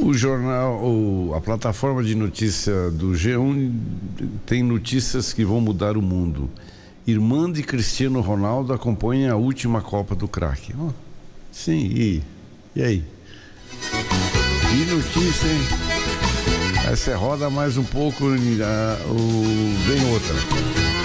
O jornal, a plataforma de notícia do G1 tem notícias que vão mudar o mundo. Irmã de Cristiano Ronaldo acompanha a última Copa do Craque. Oh, sim, e aí? E notícia, hein? Aí você roda mais um pouco, vem outra.